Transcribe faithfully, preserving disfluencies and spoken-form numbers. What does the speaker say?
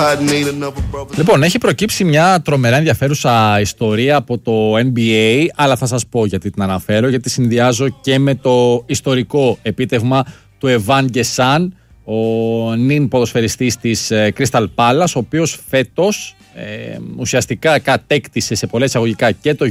Λοιπόν, έχει προκύψει μια τρομερά ενδιαφέρουσα ιστορία από το N B A, αλλά θα σας πω γιατί την αναφέρω, γιατί συνδυάζω και με το ιστορικό επίτευγμα του Evan Gessan, ο νυν ποδοσφαιριστής της Crystal Palace, ο οποίος φέτος ε, ουσιαστικά κατέκτησε σε πολλά εισαγωγικά και το